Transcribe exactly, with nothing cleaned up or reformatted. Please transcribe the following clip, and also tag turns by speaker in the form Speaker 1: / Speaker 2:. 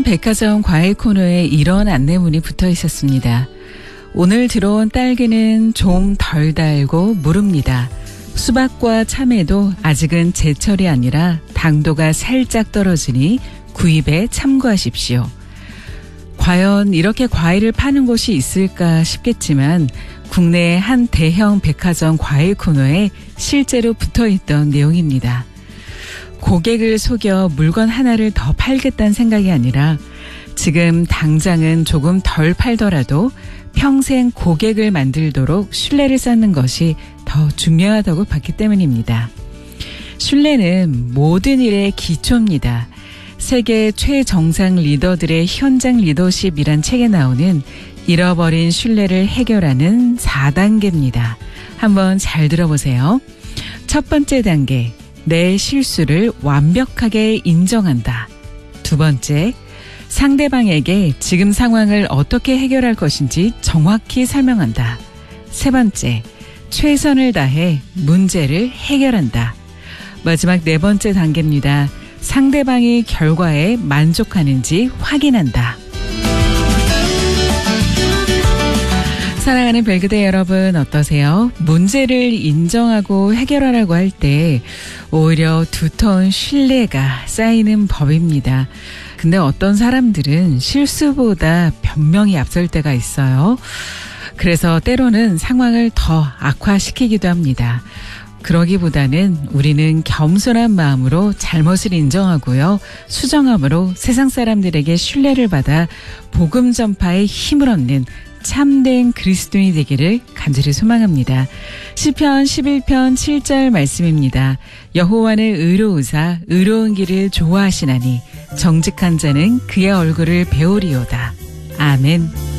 Speaker 1: 한 백화점 과일 코너에 이런 안내문이 붙어 있었습니다. 오늘 들어온 딸기는 좀 덜 달고 무릅니다. 수박과 참외도 아직은 제철이 아니라 당도가 살짝 떨어지니 구입에 참고하십시오. 과연 이렇게 과일을 파는 곳이 있을까 싶겠지만 국내의 한 대형 백화점 과일 코너에 실제로 붙어있던 내용입니다. 고객을 속여 물건 하나를 더 팔겠다는 생각이 아니라 지금 당장은 조금 덜 팔더라도 평생 고객을 만들도록 신뢰를 쌓는 것이 더 중요하다고 봤기 때문입니다. 신뢰는 모든 일의 기초입니다. 세계 최정상 리더들의 현장 리더십이란 책에 나오는 잃어버린 신뢰를 해결하는 사 단계입니다. 한번 잘 들어보세요. 첫 번째 단계, 내 실수를 완벽하게 인정한다. 두 번째, 상대방에게 지금 상황을 어떻게 해결할 것인지 정확히 설명한다. 세 번째, 최선을 다해 문제를 해결한다. 마지막 네 번째 단계입니다. 상대방이 결과에 만족하는지 확인한다. 사랑하는 별그대 여러분 어떠세요? 문제를 인정하고 해결하라고 할 때 오히려 두터운 신뢰가 쌓이는 법입니다. 근데 어떤 사람들은 실수보다 변명이 앞설 때가 있어요. 그래서 때로는 상황을 더 악화시키기도 합니다. 그러기보다는 우리는 겸손한 마음으로 잘못을 인정하고요. 수정함으로 세상 사람들에게 신뢰를 받아 복음 전파에 힘을 얻는 참된 그리스도인이 되기를 간절히 소망합니다. 시편 십일 편 칠 절 말씀입니다. 여호와는 의로우사 의로운 길을 좋아하시나니 정직한 자는 그의 얼굴을 배우리오다. 아멘.